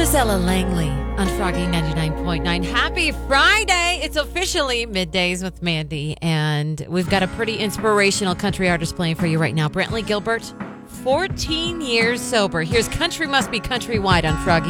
Miss Ella Langley on Froggy 99.9. Happy Friday. It's officially Middays with Mandy, and we've got a pretty inspirational country artist playing for you right now. Brantley Gilbert, 14 years sober. Here's Country Must Be Countrywide on Froggy